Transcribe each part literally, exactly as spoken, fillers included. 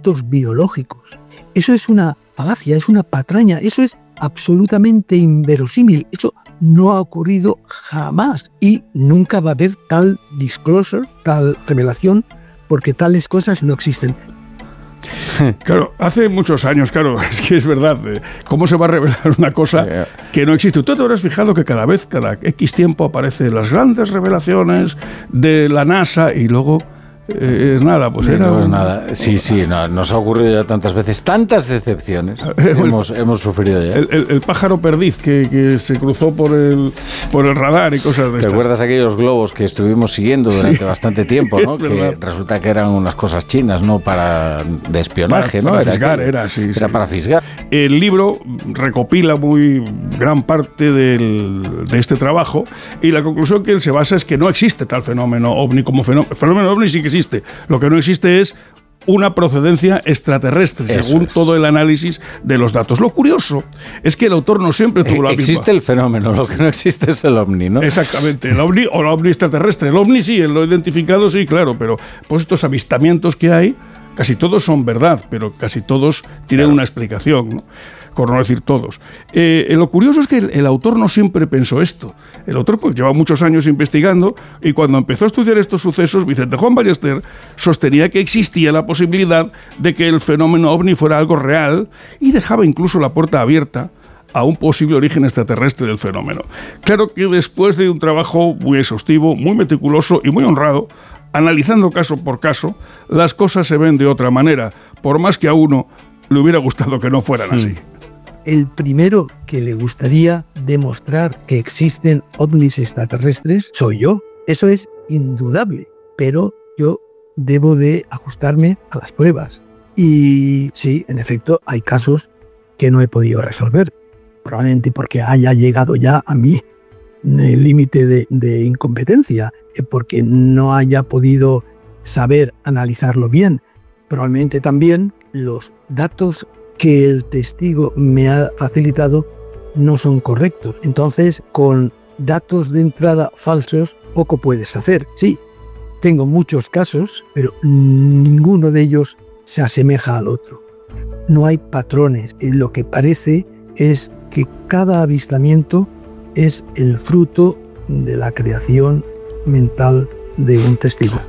datos biológicos. Eso es una falacia, es una patraña, eso es absolutamente inverosímil. Eso no ha ocurrido jamás y nunca va a haber tal disclosure, tal revelación, porque tales cosas no existen. Claro, hace muchos años, claro, es que es verdad, eh, ¿cómo se va a revelar una cosa que no existe? Tú te habrás fijado que cada vez, cada X tiempo aparecen las grandes revelaciones de la NASA y luego eh, es nada, pues era... No es un... nada, sí, sí, no, nos ha ocurrido ya tantas veces, tantas decepciones hemos, hemos sufrido ya. El, el, el pájaro perdiz que, que se cruzó por el, por el radar y cosas de estas. ¿Te acuerdas aquellos globos que estuvimos siguiendo durante sí. bastante tiempo, ¿no? Que resulta que eran unas cosas chinas, ¿no? Para de espionaje, para, ¿no? Para era fisgar, aquello. era, sí. Era sí. para fisgar. El libro recopila muy gran parte del, de este trabajo y la conclusión que él se basa es que no existe tal fenómeno ovni como fenómeno. El fenómeno ovni sí que existe. Lo que no existe es una procedencia extraterrestre, Eso según es. todo el análisis de los datos. Lo curioso es que el autor no siempre tuvo la misma. Existe el fenómeno, lo que no existe es el ovni, ¿no? Exactamente, el ovni o el ovni extraterrestre. El ovni sí, lo identificado sí, claro, pero pues estos avistamientos que hay, casi todos son verdad, pero casi todos tienen claro. una explicación, ¿no? Por no decir todos. Eh, lo curioso es que el, el autor no siempre pensó esto. El autor pues, lleva muchos años investigando y cuando empezó a estudiar estos sucesos, Vicente Juan Ballester sostenía que existía la posibilidad de que el fenómeno ovni fuera algo real y dejaba incluso la puerta abierta a un posible origen extraterrestre del fenómeno. Claro que después de un trabajo muy exhaustivo, muy meticuloso y muy honrado, analizando caso por caso, las cosas se ven de otra manera, por más que a uno le hubiera gustado que no fueran así. El primero que le gustaría demostrar que existen ovnis extraterrestres soy yo. Eso es indudable, pero yo debo de ajustarme a las pruebas. Y sí, en efecto, hay casos que no he podido resolver, probablemente porque haya llegado ya a mí el límite de, de incompetencia, porque no haya podido saber analizarlo bien. Probablemente también los datos que el testigo me ha facilitado no son correctos. Entonces, con datos de entrada falsos, poco puedes hacer. Sí, tengo muchos casos, pero ninguno de ellos se asemeja al otro. No hay patrones. Lo que parece es que cada avistamiento es el fruto de la creación mental de un testigo.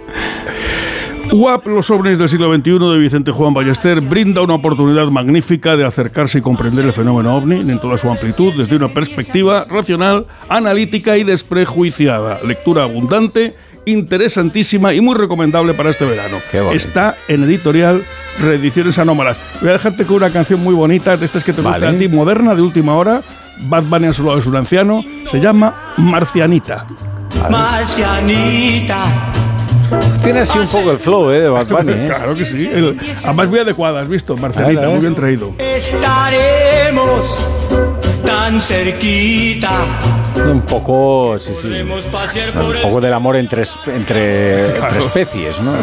U A P, los ovnis del siglo veintiuno de Vicente Juan Ballester brinda una oportunidad magnífica de acercarse y comprender el fenómeno ovni en toda su amplitud desde una perspectiva racional, analítica y desprejuiciada. Lectura abundante, interesantísima y muy recomendable para este verano. Está en editorial Reediciones Anómalas. Voy a dejarte con una canción muy bonita, de estas que te vale. gustan a ti, moderna, de última hora. Bad Bunny a su lado es un anciano. Se llama Marcianita. Marcianita. Tiene así un poco el flow, ¿eh? De Bad Bunny, ¿eh? Claro que sí. El, además muy adecuada, ¿has visto? Marcianita, muy bien traído. Estaremos tan cerquita. Un poco, sí, sí. Un poco del amor entre, entre, claro. entre especies, ¿no?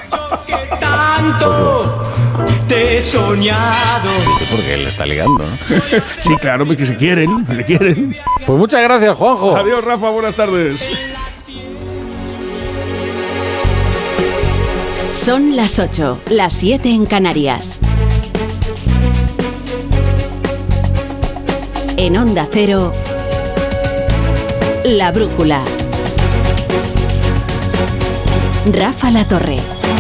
Tanto te he soñado. Porque él está ligando, ¿no? Sí, claro, porque se quieren, le quieren. Pues muchas gracias, Juanjo. Adiós, Rafa, buenas tardes. Son las ocho, las siete en Canarias. En Onda Cero, La Brújula. Rafa La Torre.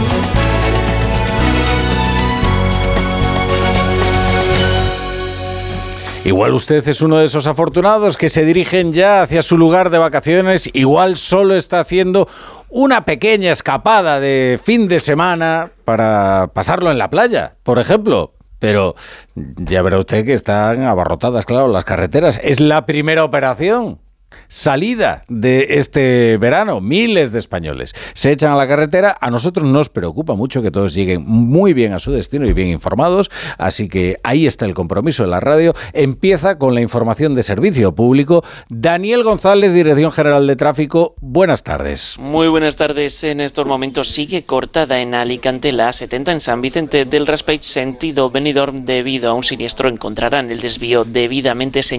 Igual usted es uno de esos afortunados que se dirigen ya hacia su lugar de vacaciones, igual solo está haciendo una pequeña escapada de fin de semana para pasarlo en la playa, por ejemplo. Pero ya verá usted que están abarrotadas, claro, las carreteras. Es la primera operación. Salida de este verano, miles de españoles se echan a la carretera. A nosotros nos preocupa mucho que todos lleguen muy bien a su destino y bien informados, así que ahí está el compromiso de la radio. Empieza con la información de servicio público. Daniel González, Dirección General de Tráfico, buenas tardes. Muy buenas tardes. En estos momentos sigue cortada en Alicante la A setenta en San Vicente del Raspeig, sentido Benidorm. Debido a un siniestro encontrarán el desvío debidamente señalado.